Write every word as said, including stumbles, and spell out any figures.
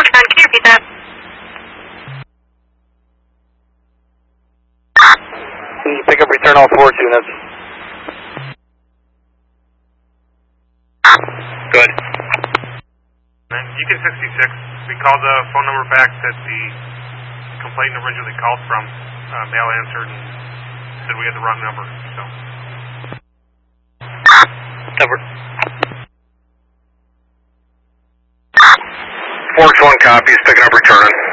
Can you repeat that? Pick up, return all four units. Good. And Beacon sixty-six, we called the phone number back that the complainant originally called from. Uh, mail answered and said we had the wrong number, so. Over. Forks one copies, picking up, returning.